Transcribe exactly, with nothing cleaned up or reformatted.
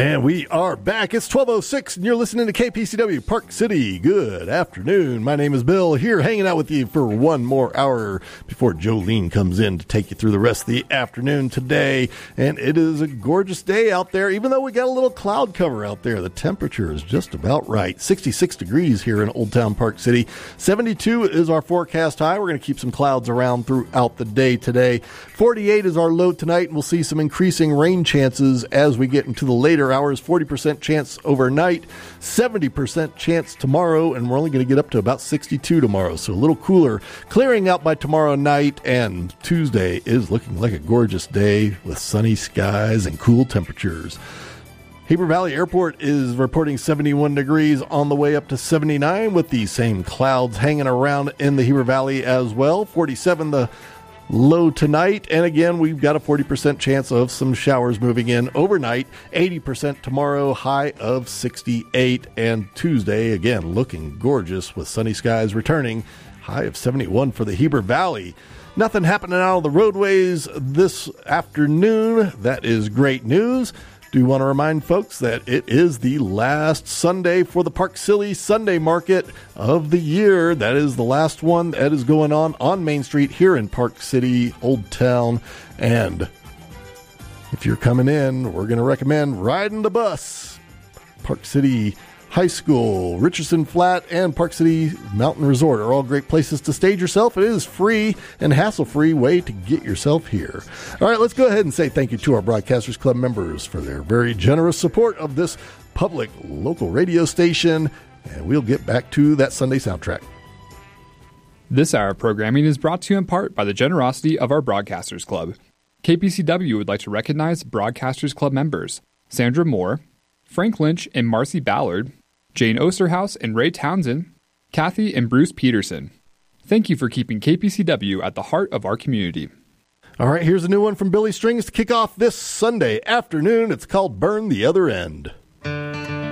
And we are back. It's twelve oh six, and you're listening to K P C W Park City. Good afternoon. My name is Bill, here hanging out with you for one more hour before Jolene comes in to take you through the rest of the afternoon today. And it is a gorgeous day out there, even though we got a little cloud cover out there. The temperature is just about right. sixty-six degrees here in Old Town Park City. seventy-two is our forecast high. We're going to keep some clouds around throughout the day today. forty-eight is our low tonight, and we'll see some increasing rain chances as we get into the later hours. forty percent chance overnight, seventy percent chance tomorrow, and we're only going to get up to about sixty-two tomorrow, so a little cooler. Clearing out by tomorrow night, and Tuesday is looking like a gorgeous day with sunny skies and cool temperatures. Heber Valley Airport is reporting seventy-one degrees on the way up to seventy-nine, with these same clouds hanging around in the Heber Valley as well. forty-seven the low tonight, and again, we've got a forty percent chance of some showers moving in overnight. eighty percent tomorrow, high of sixty-eight, and Tuesday, again, looking gorgeous with sunny skies returning, high of seventy-one for the Heber Valley. Nothing happening out on the roadways this afternoon. That is great news. Do want to remind folks that it is the last Sunday for the Park City Sunday Market of the year. That is the last one that is going on on Main Street here in Park City, Old Town. And if you're coming in, we're going to recommend riding the bus. Park City High School, Richardson Flat, and Park City Mountain Resort are all great places to stage yourself. It is free and hassle-free way to get yourself here. All right, let's go ahead and say thank you to our Broadcasters Club members for their very generous support of this public local radio station, and we'll get back to that Sunday soundtrack. This hour of programming is brought to you in part by the generosity of our Broadcasters Club. K P C W would like to recognize Broadcasters Club members Sandra Moore, Frank Lynch and Marcy Ballard, Jane Osterhaus and Ray Townsend, Kathy and Bruce Peterson. Thank you for keeping K P C W at the heart of our community. All right, here's a new one from Billy Strings to kick off this Sunday afternoon. It's called Burn the Other End.